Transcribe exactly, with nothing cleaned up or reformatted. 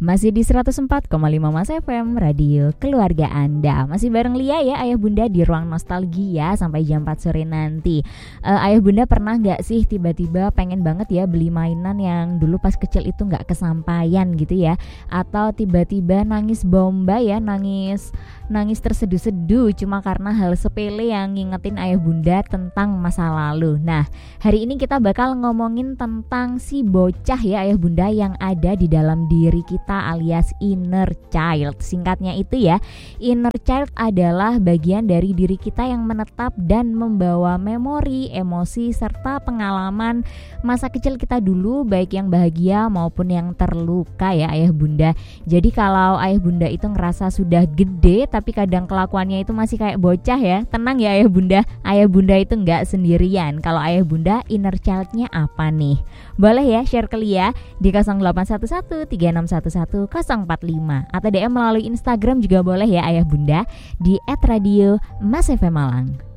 Masih di seratus empat koma lima Mas F M, radio keluarga Anda. Masih bareng Lia ya, Ayah Bunda di ruang nostalgia sampai jam empat sore nanti. uh, Ayah Bunda pernah gak sih tiba-tiba pengen banget ya beli mainan yang dulu pas kecil itu gak kesampaian gitu ya? Atau tiba-tiba nangis bomba ya, nangis nangis terseduh-seduh cuma karena hal sepele yang ngingetin Ayah Bunda tentang masa lalu. Nah, hari ini kita bakal ngomongin tentang si bocah ya Ayah Bunda yang ada di dalam diri kita, alias inner child. Singkatnya itu ya, inner child adalah bagian dari diri kita yang menetap dan membawa memori, emosi, serta pengalaman masa kecil kita dulu, baik yang bahagia maupun yang terluka ya Ayah Bunda. Jadi kalau Ayah Bunda itu ngerasa sudah gede tapi kadang kelakuannya itu masih kayak bocah ya, tenang ya Ayah Bunda, Ayah Bunda itu nggak sendirian. Kalau Ayah Bunda inner childnya apa nih? Boleh ya share ke Lia di nol delapan satu satu tiga enam satu satu nol empat lima atau D M melalui Instagram juga boleh ya Ayah Bunda di et radio mas f m malang.